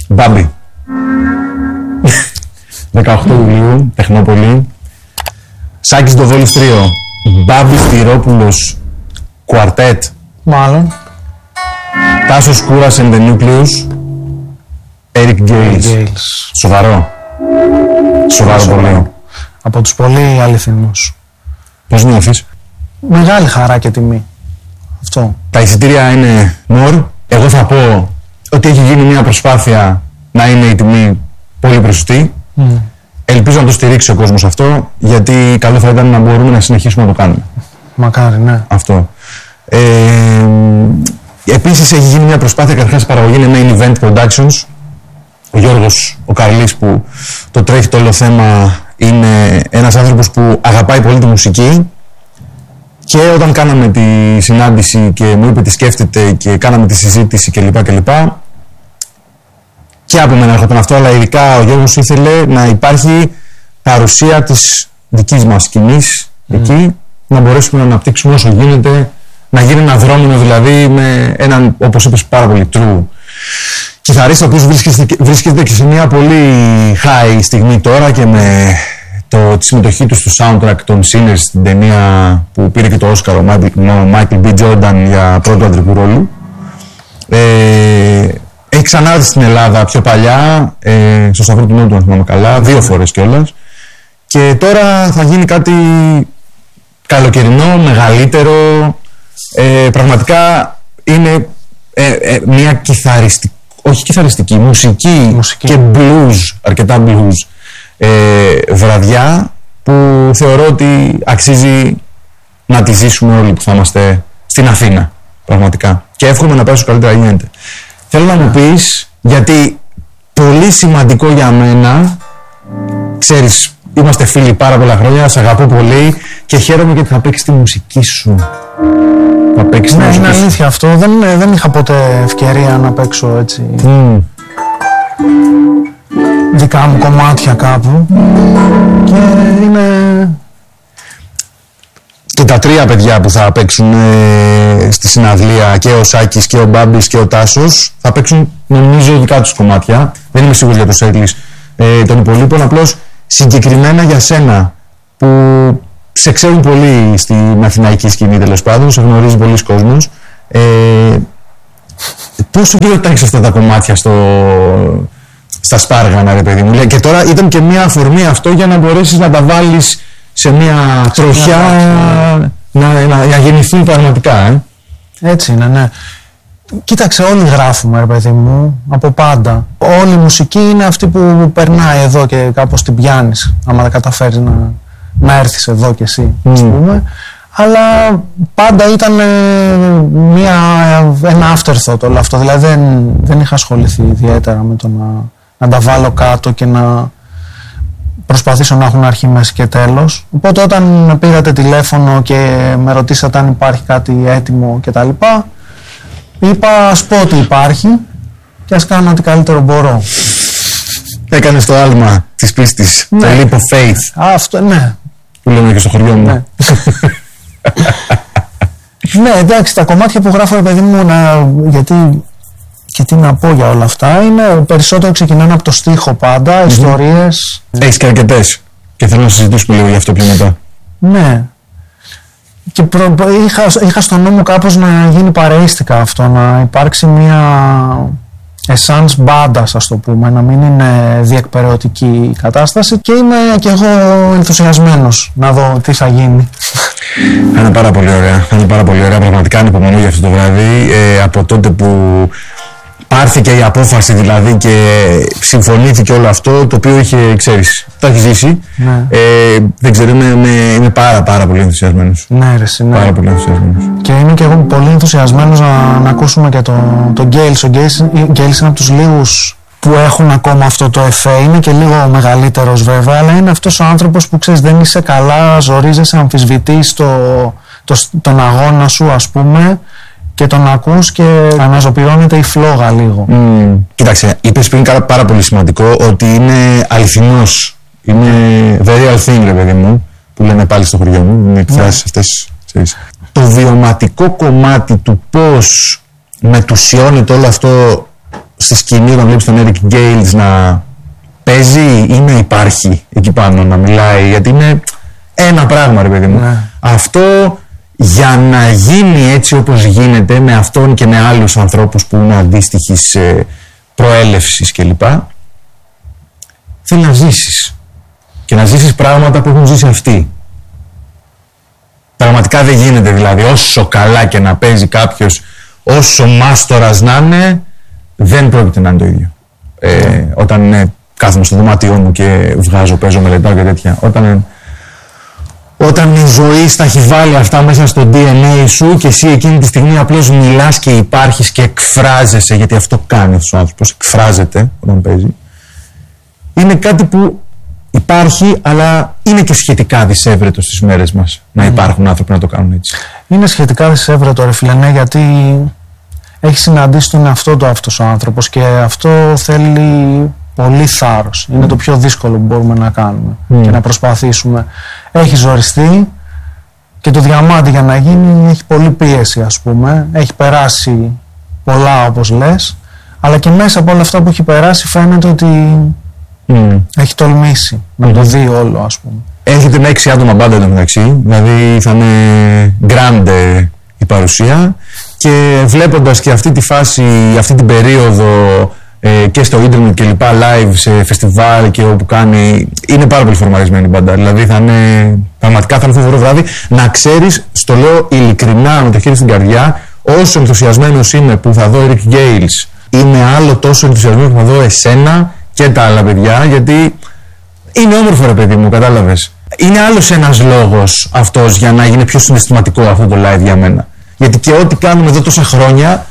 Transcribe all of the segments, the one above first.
Μπάμπη. 18 Ιουλίου, Τεχνόπολη. Σάκης Ντοβόλης Τρίο. Μπάμπη Στυρόπουλος Κουαρτέτ. Μάλλον. Τάσος Κούρας and the Nucleus. Eric Gales. Σοβαρό. Σοβαρό πολύ. Από τους πολύ αληθινούς. Πώς νιώθεις? Μεγάλη χαρά και τιμή. Αυτό. Τα εισιτήρια είναι more. Εγώ θα πω ότι έχει γίνει μια προσπάθεια να είναι η τιμή πολύ προσωστή. Ελπίζω να το στηρίξει ο κόσμος αυτό, γιατί καλό θα ήταν να μπορούμε να συνεχίσουμε να το κάνουμε. Μακάρι, ναι. Αυτό. Επίσης έχει γίνει μια προσπάθεια, καταρχάς η παραγωγή είναι Main Event Productions. Ο Γιώργος ο Καρλής που το τρέχει το όλο θέμα είναι ένας άνθρωπος που αγαπάει πολύ τη μουσική, και όταν κάναμε τη συνάντηση και μου είπε τι σκέφτεται και κάναμε τη συζήτηση κλπ. Και από μένα έρχονταν αυτό, αλλά ειδικά ο Γιώργος ήθελε να υπάρχει παρουσία της δικής μας σκηνής εκεί, να μπορέσουμε να αναπτύξουμε όσο γίνεται, να γίνει ένα δρόμενο δηλαδή με έναν, όπως είπες, πάρα πολύ true κιθαρίστα, ο οποίος βρίσκεται και σε μια πολύ high στιγμή τώρα, και με τη συμμετοχή του στο soundtrack των Sinners στην ταινία που πήρε και το Oscar ο Michael B. Jordan για πρώτο αντρικού ρόλου. Έχει ξανάρθει στην Ελλάδα πιο παλιά, στο Σταυρό του Νότου, αν θυμάμαι καλά, 2 φορές κιόλας. Και τώρα θα γίνει κάτι καλοκαιρινό, μεγαλύτερο. Πραγματικά είναι μια κιθαριστική, όχι κιθαριστική, μουσική και blues, αρκετά blues βραδιά, που θεωρώ ότι αξίζει να τη ζήσουμε όλοι που θα είμαστε στην Αθήνα, πραγματικά. Και εύχομαι να πάει όσο καλύτερα γίνεται. Θέλω να μου πεις, γιατί πολύ σημαντικό για μένα, ξέρεις, είμαστε φίλοι πάρα πολλά χρόνια, σε αγαπώ πολύ και χαίρομαι γιατί θα παίξεις τη μουσική σου. Θα παίξεις τη μουσική σου. Είναι αλήθεια αυτό, δεν είχα ποτέ ευκαιρία να παίξω έτσι δικά μου κομμάτια κάπου, και είναι... Και τα 3 παιδιά που θα παίξουν στη συναυλία, και ο Σάκης και ο Μπάμπης και ο Τάσος, θα παίξουν νομίζω δικά τους κομμάτια. Δεν είμαι σίγουρος για το σέτλις των υπολείπων, απλώς συγκεκριμένα για σένα που σε ξέρουν πολύ στην αθηναϊκή σκηνή, τέλος πάντων, σε γνωρίζει πολλοί κόσμος. Πόσο καιρό τα έχεις αυτά τα κομμάτια στα σπάργανα, ρε παιδί μου? Και τώρα ήταν και μια αφορμή αυτό για να μπορέσεις να τα βάλεις σε μια τροχιά, να γεννηθούν πραγματικά. Έτσι είναι, ναι. Κοίταξε, όλοι γράφουμε, ρε παιδί μου, από πάντα. Όλη η μουσική είναι αυτή που περνάει εδώ και κάπως την πιάνεις, άμα δεν καταφέρεις να έρθεις εδώ κι εσύ, ας πούμε. Αλλά πάντα ήταν ένα afterthought όλο αυτό. Δηλαδή δεν είχα ασχοληθεί ιδιαίτερα με το να τα βάλω κάτω και να προσπαθήσω να έχουν αρχή, μέση και τέλος. Οπότε όταν με πήρατε τηλέφωνο και με ρωτήσατε αν υπάρχει κάτι έτοιμο και τα λοιπά, είπα ας πω ότι υπάρχει και ας κάνω ό,τι καλύτερο μπορώ. Έκανες το άλμα της πίστης, το leap of faith. Αυτό, ναι. Που λέμε και στο χωριό μου. Ναι. Ναι, εντάξει, τα κομμάτια που γράφω, ρε παιδί μου, γιατί και τι να πω για όλα αυτά, είναι περισσότερο ξεκινάνε από το στίχο πάντα, ιστορίες. Έχεις και αρκετές και θέλω να συζητήσουμε λίγο γι' αυτό πιο μετά. Ναι. Και είχα στο νου μου κάπως να γίνει παρεΐστικα αυτό, να υπάρξει μια essence μπάντας, ας το πούμε, να μην είναι διεκπεραιωτική κατάσταση, και είμαι και εγώ ενθουσιασμένος να δω τι θα γίνει. Θα είναι πάρα πολύ ωραία, πραγματικά ανυπομονώ για αυτό το βράδυ, από τότε που πάρθηκε η απόφαση δηλαδή και συμφωνήθηκε όλο αυτό, το οποίο είχε, ξέρεις, το έχει ζήσει. Ναι. Δεν ξέρω, είμαι πάρα πολύ ενθουσιασμένος. Ναι, ρε, ναι. Πάρα πολύ ενθουσιασμένος. Και είμαι και εγώ πολύ ενθουσιασμένος να ακούσουμε και τον Gales. Ο Gales είναι από τους λίγους που έχουν ακόμα αυτό το εφέ. Είναι και λίγο μεγαλύτερος βέβαια, αλλά είναι αυτός ο άνθρωπος που, ξέρεις, δεν είσαι καλά, ζορίζεσαι, αμφισβητείς τον αγώνα σου, ας πούμε, και τον ακούς και αναζωπυρώνεται η φλόγα λίγο. Κοίταξε, είπες πριν πάρα πολύ σημαντικό ότι είναι αληθινός. Είναι very real thing, ρε παιδί μου, που λένε πάλι στο χωριό μου. Είναι εκφράσεις αυτές, ξέρεις. Το βιωματικό κομμάτι του πώς μετουσιώνεται όλο αυτό στη σκηνή όταν βλέπεις τον Eric Gales να παίζει ή να υπάρχει εκεί πάνω, να μιλάει, γιατί είναι ένα πράγμα, ρε παιδί μου. Ναι. Αυτό για να γίνει έτσι όπως γίνεται με αυτόν και με άλλους ανθρώπους που είναι αντίστοιχης προέλευσης κλπ, θέλει να ζήσεις και να ζήσεις πράγματα που έχουν ζήσει αυτοί. Πραγματικά δεν γίνεται, δηλαδή, όσο καλά και να παίζει κάποιος, όσο μάστορας να είναι, δεν πρόκειται να είναι το ίδιο. Όταν κάθομαι στο δωμάτιό μου και βγάζω, παίζω, μελετάω και τέτοια, όταν η ζωή στα έχει βάλει αυτά μέσα στο DNA σου και εσύ εκείνη τη στιγμή απλώς μιλάς και υπάρχεις και εκφράζεσαι, γιατί αυτό κάνει αυτός ο άνθρωπος, εκφράζεται όταν παίζει, είναι κάτι που υπάρχει, αλλά είναι και σχετικά δυσέβρετο στις μέρες μας να υπάρχουν άνθρωποι να το κάνουν έτσι. Είναι σχετικά δυσέβρετο, ρε φίλε, ναι, γιατί έχει συναντήσει τον εαυτό του αυτός ο άνθρωπος και αυτό θέλει πολύ θάρρος. Είναι το πιο δύσκολο που μπορούμε να κάνουμε και να προσπαθήσουμε. Έχει ζοριστεί και το διαμάντι για να γίνει έχει πολύ πίεση, ας πούμε. Έχει περάσει πολλά, όπως λες, αλλά και μέσα από όλα αυτά που έχει περάσει φαίνεται ότι έχει τολμήσει να το δει όλο, ας πούμε. Έχετε με 6 άτομα μπάντα εδώ μεταξύ, δηλαδή θα είναι grande η παρουσία, και βλέποντας και αυτή τη φάση, αυτή την περίοδο και στο ίντερνετ και λοιπά, live σε φεστιβάλ και όπου κάνει, είναι πάρα πολύ φορμαρισμένη η μπάντα. Δηλαδή θα είναι, πραγματικά θα είναι φοβερό βράδυ. Να ξέρεις, στο λέω ειλικρινά με το χέρι στην καρδιά, όσο ενθουσιασμένος είμαι που θα δω Eric Gales, είμαι άλλο τόσο ενθουσιασμένος που θα δω εσένα και τα άλλα παιδιά, γιατί είναι όμορφο, ρε παιδί μου, κατάλαβες. Είναι άλλος ένας λόγος αυτός για να γίνει πιο συναισθηματικό αυτό το live για μένα. Γιατί και ό,τι κάνουμε εδώ τόσα χρόνια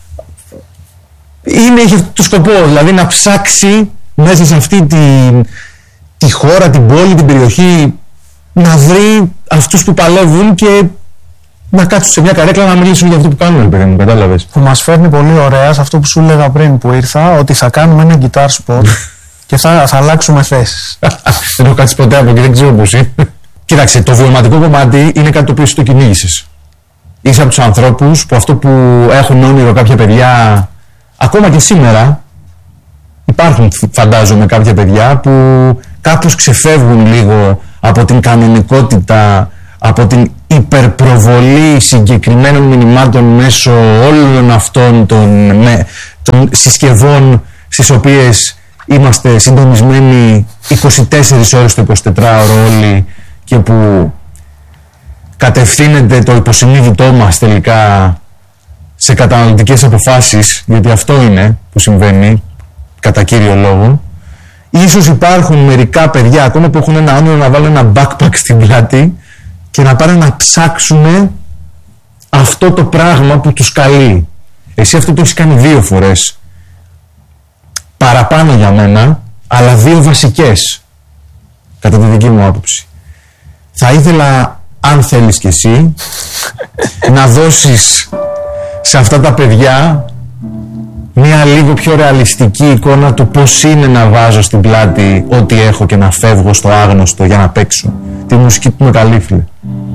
έχει αυτό το σκοπό, δηλαδή να ψάξει μέσα σε αυτή τη χώρα, την πόλη, την περιοχή, να βρει αυτούς που παλεύουν και να κάτσουν σε μια καρέκλα να μιλήσουν για αυτό που κάνουν, παιδί μου, κατάλαβες. Που μας φέρνει πολύ ωραία σε αυτό που σου έλεγα πριν που ήρθα, ότι θα κάνουμε ένα guitar spot και θα αλλάξουμε θέσεις. Δεν έχω κάτσει ποτέ από εκεί, δεν ξέρω πώς είναι. Κοίταξε, το βιωματικό κομμάτι είναι κάτι το οποίο εσύ το κυνήγησες. Είσαι από τους ανθρώπους που αυτό που έχουν όνειρο κάποια παιδιά, ακόμα και σήμερα, υπάρχουν, φαντάζομαι, κάποια παιδιά που κάπως ξεφεύγουν λίγο από την κανονικότητα, από την υπερπροβολή συγκεκριμένων μηνυμάτων μέσω όλων αυτών των συσκευών στις οποίες είμαστε συντονισμένοι 24 ώρες το 24ωρο όλοι και που κατευθύνεται το υποσυνείδητό μας τελικά σε καταναλωτικές αποφάσεις, γιατί αυτό είναι που συμβαίνει κατά κύριο λόγο. Ίσως υπάρχουν μερικά παιδιά ακόμα που έχουν ένα όνειρο να βάλουν ένα backpack στην πλάτη και να πάνε να ψάξουν αυτό το πράγμα που τους καλεί. Εσύ αυτό το έχεις κάνει 2 φορές παραπάνω για μένα, αλλά 2 βασικές κατά τη δική μου άποψη. Θα ήθελα, αν θέλεις κι εσύ, να δώσεις σε αυτά τα παιδιά μια λίγο πιο ρεαλιστική εικόνα του πώς είναι να βάζω στην πλάτη ό,τι έχω και να φεύγω στο άγνωστο για να παίξω τη μουσική που με καλεί, φίλε.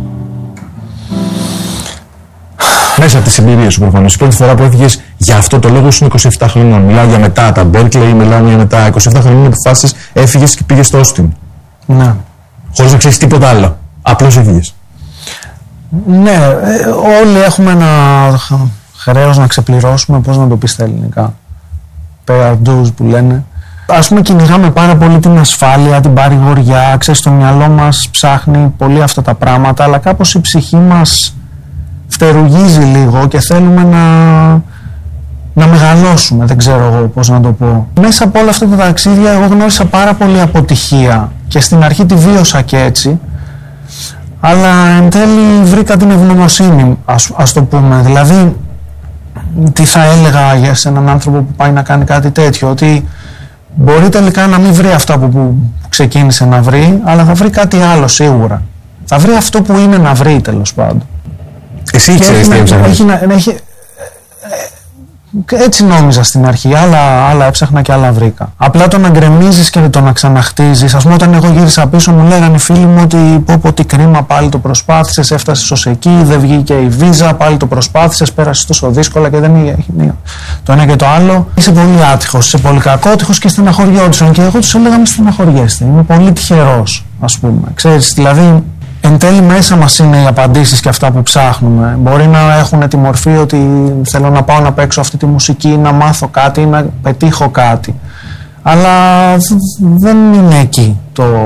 Μέσα από τις εμπειρίες σου προφανώς. Η πρώτη φορά που έφυγες για αυτό το λόγο ήσουν 27 χρονών. Μιλάω για μετά τα Berkeley, μιλάω για μετά 27 χρονών αποφάσεις, έφυγες και πήγες στο Austin. Ναι. Χωρίς να ξέρεις τίποτα άλλο. Απλώς έφυγες. Ναι, όλοι έχουμε ένα χρέος να ξεπληρώσουμε, πώς να το πεις στα ελληνικά. Pay our dues που λένε. Ας πούμε, κυνηγάμε πάρα πολύ την ασφάλεια, την παρηγοριά, ξέρεις, το μυαλό μας ψάχνει πολύ αυτά τα πράγματα, αλλά κάπως η ψυχή μας φτερουγίζει λίγο και θέλουμε να μεγαλώσουμε, δεν ξέρω εγώ πώς να το πω. Μέσα από όλα αυτά τα ταξίδια εγώ γνώρισα πάρα πολύ αποτυχία και στην αρχή τη βίωσα και έτσι, αλλά εν τέλει βρήκα την ευγνωμοσύνη, ας το πούμε. Δηλαδή, τι θα έλεγα σε έναν άνθρωπο που πάει να κάνει κάτι τέτοιο, ότι μπορεί τελικά να μην βρει αυτά που ξεκίνησε να βρει, αλλά θα βρει κάτι άλλο σίγουρα. Θα βρει αυτό που είναι να βρει, τέλος πάντων. Εσύ ξέρεις τι έψαχνες. Έτσι νόμιζα στην αρχή, άλλα έψαχνα και άλλα βρήκα. Απλά το να γκρεμίζεις και το να ξαναχτίζεις. Ας πούμε, όταν εγώ γύρισα πίσω, μου λέγανε οι φίλοι μου ότι πω τι κρίμα, πάλι το προσπάθησες, έφτασες ως εκεί, δεν βγήκε η βίζα, πάλι το προσπάθησες, πέρασες τόσο δύσκολα και δεν είχε το ένα και το άλλο. Είσαι πολύ άτυχος, είσαι πολύ κακότυχος και στεναχωριόντουσαν. Και εγώ τους έλεγα: μη στεναχωριέστε, είμαι πολύ τυχερός, ας πούμε. Ξέρεις, δηλαδή. Εν τέλει μέσα μας είναι οι απαντήσεις και αυτά που ψάχνουμε. Μπορεί να έχουν τη μορφή ότι θέλω να πάω να παίξω αυτή τη μουσική, να μάθω κάτι, να πετύχω κάτι. Αλλά δεν είναι εκεί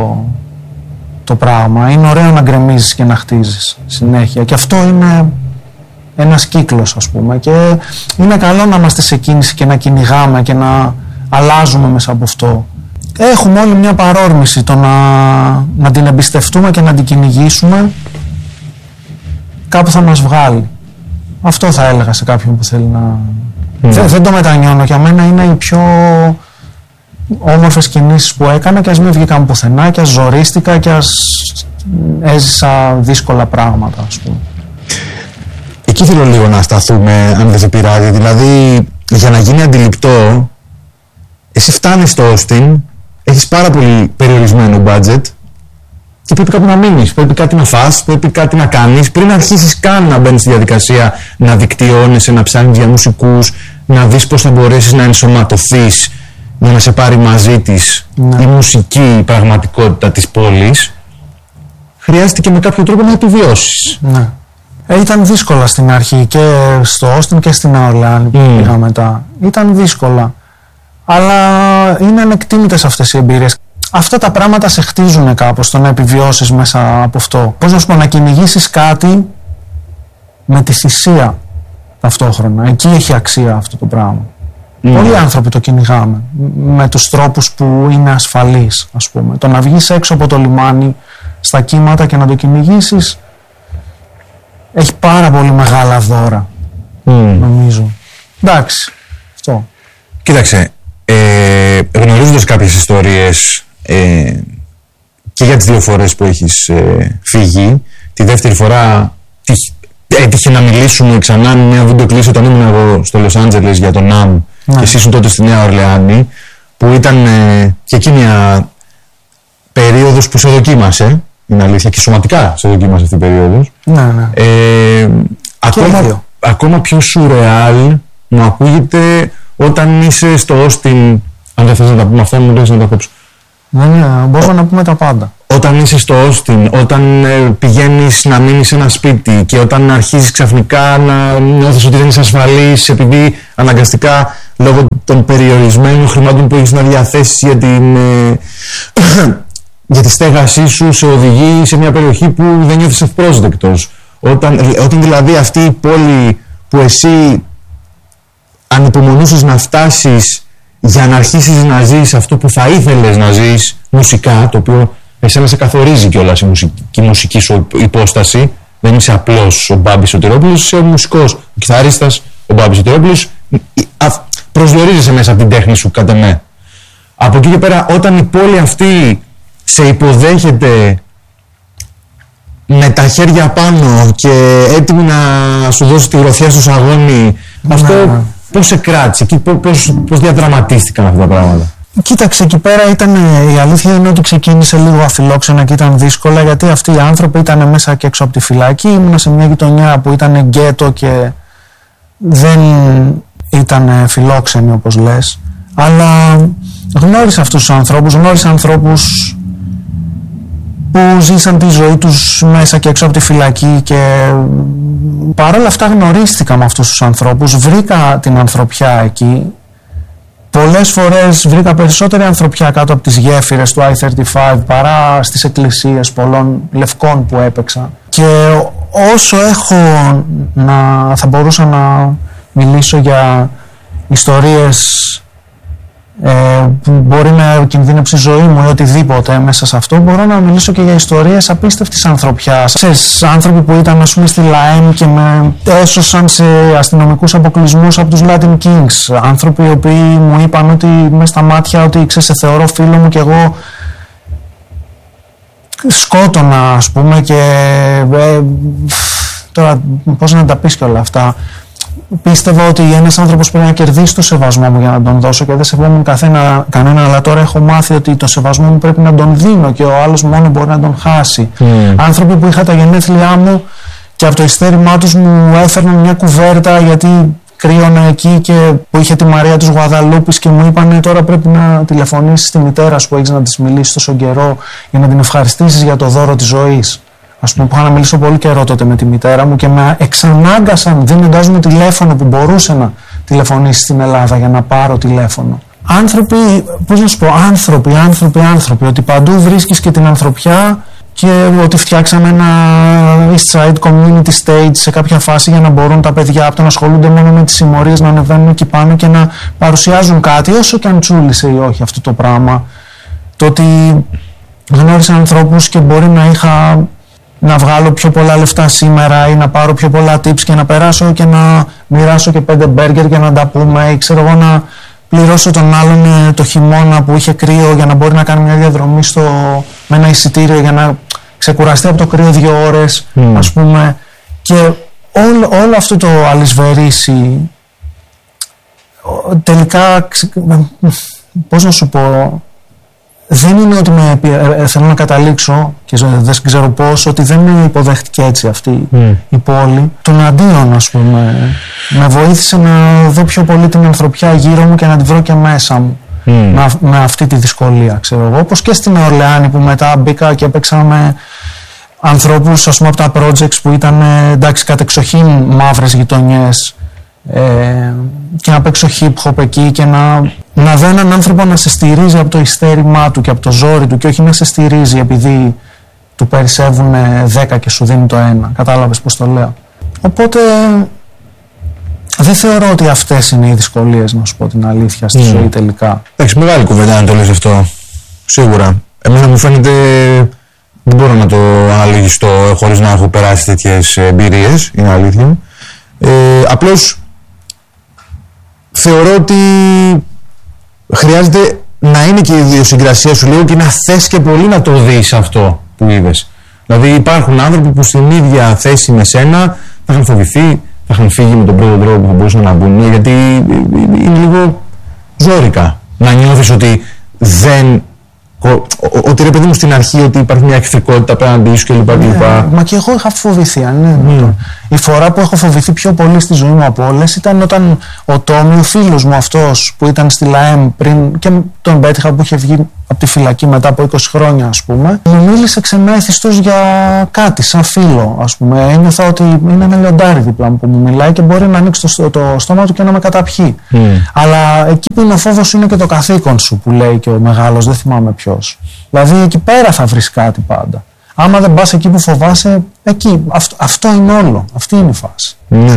το πράγμα. Είναι ωραίο να γκρεμίζεις και να χτίζεις συνέχεια. Και αυτό είναι ένας κύκλος, ας πούμε. Και είναι καλό να είμαστε σε κίνηση και να κυνηγάμε και να αλλάζουμε μέσα από αυτό. Έχουμε όλοι μια παρόρμηση, το να την εμπιστευτούμε και να την κυνηγήσουμε, κάπου θα μας βγάλει. Αυτό θα έλεγα σε κάποιον που θέλει να... Δεν το μετανιώνω, για μένα είναι οι πιο όμορφες κινήσεις που έκανα και ας μην βγήκαν πουθενά και ας ζορίστηκα και ας έζησα δύσκολα πράγματα, ας πούμε. Εκεί θέλω λίγο να σταθούμε, αν δεν σε πειράζει. Δηλαδή, για να γίνει αντιληπτό, εσύ φτάνεις στο Austin, έχεις πάρα πολύ περιορισμένο budget και πρέπει κάπου να μείνεις, πρέπει κάτι να φας, πρέπει κάτι να κάνεις πριν αρχίσεις καν να μπαίνεις στη διαδικασία να δικτυώνεσαι, να ψάχνεις για μουσικούς, να δεις πώς θα μπορέσεις να ενσωματωθείς για να σε πάρει μαζί της η μουσική πραγματικότητα της πόλης. Χρειάζεται και με κάποιο τρόπο να επιβιώσεις. Ναι. Ήταν δύσκολα στην αρχή και στο Austin και στην Νέα Ορλεάνη που πήγα μετά. Ήταν δύσκολα. Αλλά είναι ανεκτήμητες αυτές οι εμπειρίες. Αυτά τα πράγματα σε χτίζουν κάπως, το να επιβιώσεις μέσα από αυτό. Πώς να σου πω, να κυνηγήσεις κάτι με τη θυσία ταυτόχρονα. Εκεί έχει αξία αυτό το πράγμα. Πολλοί άνθρωποι το κυνηγάμε με τους τρόπους που είναι ασφαλείς, ας πούμε. Το να βγεις έξω από το λιμάνι στα κύματα και να το κυνηγήσεις έχει πάρα πολύ μεγάλα δώρα, νομίζω. Εντάξει, αυτό. Κοίταξε, γνωρίζοντας κάποιες ιστορίες και για τις δύο φορές που έχεις φύγει, τη δεύτερη φορά έτυχε να μιλήσουμε ξανά με μια βίντεο κλήση όταν ήμουν εγώ στο Λος Άντζελες για τον NAMM και εσύ ήσουν τότε στη Νέα Ορλεάνη, που ήταν και εκείνη μια περίοδος που σε δοκίμασε, είναι αλήθεια, και σωματικά σε δοκίμασε αυτή η περίοδος. Ναι. Ακόμα πιο σουρεάλ μου ακούγεται όταν είσαι στο Austin. Αν δεν θες να τα πούμε αυτά, μου λες να τα κόψω. Ναι, μπορούμε να πούμε τα πάντα. Όταν είσαι στο Austin, όταν πηγαίνεις να μείνεις σε ένα σπίτι και όταν αρχίζεις ξαφνικά να νιώθεις ότι δεν είσαι ασφαλής επειδή αναγκαστικά λόγω των περιορισμένων χρημάτων που έχεις να διαθέσεις για τη στέγασή σου σε οδηγεί σε μια περιοχή που δεν νιώθεις ευπρόσδεκτος. Όταν δηλαδή αυτή η πόλη που εσύ ανυπομονούσες να φτάσεις για να αρχίσεις να ζεις αυτό που θα ήθελες να ζεις μουσικά, το οποίο εσένα σε καθορίζει κιόλας η μουσική σου υπόσταση. Δεν είσαι απλώς ο Μπάμπης Σωτηρόπουλος, είσαι ο μουσικός, ο κιθαρίστας, ο Μπάμπης Σωτηρόπουλος. Προσδιορίζεσαι μέσα από την τέχνη σου, κατά με. Από εκεί και πέρα, όταν η πόλη αυτή σε υποδέχεται με τα χέρια πάνω και έτοιμη να σου δώσει τη γροθιά στο σαγόνι, αυτό πώς σε κράτησε και πώς διαδραματίστηκαν αυτά τα πράγματα? Κοίταξε, εκεί πέρα η αλήθεια είναι ότι ξεκίνησε λίγο αφιλόξενα και ήταν δύσκολα, γιατί αυτοί οι άνθρωποι ήταν μέσα και έξω από τη φυλακή. Ήμουνα σε μια γειτονιά που ήταν γκέτο και δεν ήταν φιλόξενοι, όπως λες. Αλλά γνώρισα αυτούς τους ανθρώπους, γνώρισα ανθρώπους που ζήσαν τη ζωή τους μέσα και έξω από τη φυλακή και παρόλα αυτά γνωρίστηκα με αυτούς τους ανθρώπους, βρήκα την ανθρωπιά εκεί. Πολλές φορές βρήκα περισσότερη ανθρωπιά κάτω από τις γέφυρες του I-35 παρά στις εκκλησίες πολλών λευκών που έπαιξα. Και όσο θα μπορούσα να μιλήσω για ιστορίες που μπορεί να κινδύνεψει η ζωή μου ή οτιδήποτε μέσα σε αυτό, μπορώ να μιλήσω και για ιστορίες απίστευτης ανθρωπιάς. Ξέρεις, άνθρωποι που ήταν, ας πούμε, στη ΛΑΕΜ και με έσωσαν σε αστυνομικούς αποκλεισμούς από τους Latin Kings. Άνθρωποι οι οποίοι μου είπαν ότι μες στα μάτια ότι ξέρεις, σε θεωρώ φίλο μου και εγώ σκότωνα, ας πούμε, και τώρα πώς να τα πεις και όλα αυτά. πίστευα ότι ένας άνθρωπος πρέπει να κερδίσει το σεβασμό μου για να τον δώσω και δεν σεβόμουν κανέναν, αλλά τώρα έχω μάθει ότι το σεβασμό μου πρέπει να τον δίνω και ο άλλος μόνο μπορεί να τον χάσει. Άνθρωποι που είχα τα γενέθλιά μου και από το ειστέρημά τους μου έφερναν μια κουβέρτα γιατί κρύωνα εκεί και που είχε τη Μαρία της Γουαδαλούπης και μου είπανε τώρα πρέπει να τηλεφωνήσεις στη μητέρα σου που έχεις να της μιλήσεις τόσο καιρό για να την ευχαριστήσεις για το δώρο της ζωής. Ας πούμε, που είχα να μιλήσω πολύ καιρό τότε με τη μητέρα μου και με εξανάγκασαν δίνοντάς μου τηλέφωνο που μπορούσε να τηλεφωνήσει στην Ελλάδα για να πάρω τηλέφωνο. Άνθρωποι, πώς να σου πω, άνθρωποι, ότι παντού βρίσκεις και την ανθρωπιά και ότι φτιάξαμε ένα East Side Community Stage σε κάποια φάση για να μπορούν τα παιδιά από το να ασχολούνται μόνο με τις συμμορίες να ανεβαίνουν εκεί πάνω και να παρουσιάζουν κάτι, όσο και αν τσούλησε ή όχι αυτό το πράγμα. Το ότι γνώρισα ανθρώπους και μπορεί να βγάλω πιο πολλά λεφτά σήμερα ή να πάρω πιο πολλά tips και να περάσω και να μοιράσω και 5 μπέργκερ για να τα πούμε ή ξέρω εγώ να πληρώσω τον άλλον το χειμώνα που είχε κρύο για να μπορεί να κάνει μια διαδρομή με ένα εισιτήριο για να ξεκουραστεί από το κρύο 2 ώρες ας πούμε, και όλο αυτό το αλυσβερίσι τελικά πώς να σου πω, δεν είναι ότι θέλω να καταλήξω και δεν ξέρω πώς, ότι δεν με υποδέχτηκε έτσι αυτή η πόλη. Τον αντίον, ας πούμε, με βοήθησε να δω πιο πολύ την ανθρωπιά γύρω μου και να τη βρω και μέσα μου με αυτή τη δυσκολία, ξέρω εγώ. Όπως και στην Ορλεάνη που μετά μπήκα και έπαιξα με ανθρώπους, ας πούμε, από τα projects που ήταν εντάξει κατεξοχήν μαύρες γειτονιές και να παίξω hip hop εκεί και να δω έναν άνθρωπο να σε στηρίζει από το ιστέρημά του και από το ζόρι του και όχι να σε στηρίζει επειδή του περισσεύουν 10 και σου δίνει το 1. Κατάλαβες πώς το λέω? Οπότε δεν θεωρώ ότι αυτές είναι οι δυσκολίες, να σου πω την αλήθεια, στη ζωή τελικά. Εντάξει, μεγάλη κουβέντα να το λες αυτό, σίγουρα. Εμένα μου φαίνεται, δεν μπορώ να το αναλογιστώ χωρίς να έχω περάσει τέτοιες εμπειρίες, είναι αλήθεια. Απλώς θεωρώ ότι χρειάζεται να είναι και η ιδιοσυγκρασία σου λίγο και να θες και πολύ να το δεις αυτό που είδες. Δηλαδή υπάρχουν άνθρωποι που στην ίδια θέση με σένα θα είχαν φοβηθεί, θα είχαν φύγει με τον πρώτο τρόπο που θα μπορούσαν να μπουν, γιατί είναι λίγο ζόρικα να νιώθεις ότι δεν... Ότι ρε παιδί μου στην αρχή ότι υπάρχει μια εχθρικότητα απέναντί σου κλπ. Μα και εγώ είχα φοβηθεί. Η φορά που έχω φοβηθεί πιο πολύ στη ζωή μου από όλες ήταν όταν ο Τόμι, ο φίλος μου αυτός που ήταν στη ΛΑΕΜ πριν και τον πέτυχα που είχε βγει από τη φυλακή μετά από 20 χρόνια, ας πούμε, μου μίλησε ξενά ηθιστός για κάτι, σαν φίλο, ας πούμε. Ένιωθα ότι είναι ένα λιοντάρι δίπλα μου που μου μιλάει και μπορεί να ανοίξει το στόμα του και να με καταπιεί. Αλλά εκεί που είναι ο φόβος είναι και το καθήκον σου, που λέει και ο μεγάλος, δεν θυμάμαι ποιος. Δηλαδή εκεί πέρα θα βρεις κάτι πάντα. Άμα δεν πας εκεί που φοβάσαι, εκεί. Αυτό είναι όλο. Αυτή είναι η φάση.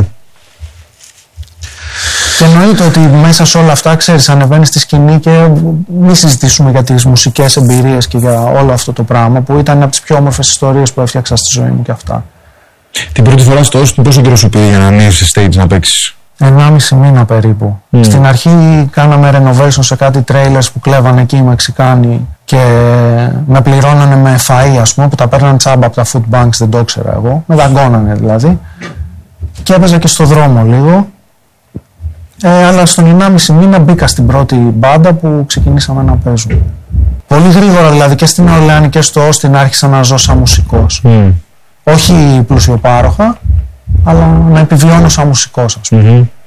Και εννοείται ότι μέσα σε όλα αυτά, ξέρεις, ανεβαίνεις στη σκηνή και μη συζητήσουμε για τις μουσικές εμπειρίες και για όλο αυτό το πράγμα που ήταν από τις πιο όμορφες ιστορίες που έφτιαξα στη ζωή μου και αυτά. Την πρώτη φορά στο Austin πόσο καιρό σου πήγε για να ανέβεις σε stage να παίξεις? 1,5 μήνα περίπου. Στην αρχή κάναμε renovation σε κάτι trailers που κλέβανε εκεί οι Μεξικάνοι και με πληρώνανε με φαΐ, ας πούμε, που τα παίρνανε τσάμπα από τα food banks, δεν το ήξερα εγώ. Με δαγκώνανε δηλαδή. Και έπαιζα και στο δρόμο λίγο. Αλλά στον 1,5 μήνα μπήκα στην πρώτη μπάντα που ξεκινήσαμε να παίζουμε. Πολύ γρήγορα δηλαδή και στην Ορλεάνη και στο Austin άρχισα να ζω σαν μουσικός. Όχι πλουσιοπάροχα, αλλά να επιβιώνω σαν μουσικός, ας πούμε.